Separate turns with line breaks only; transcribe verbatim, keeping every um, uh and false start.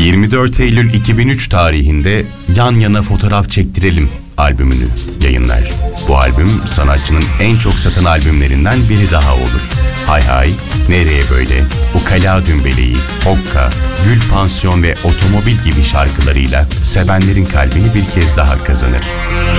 yirmi dört Eylül iki bin üç tarihinde Yan Yana Fotoğraf Çektirelim albümünü yayınlar. Bu albüm sanatçının en çok satan albümlerinden biri daha olur. Hay Hay, Nereye Böyle, Ukala Dümbeleği, Hokka, Gül Pansiyon ve Otomobil gibi şarkılarıyla sevenlerin kalbini bir kez daha kazanır.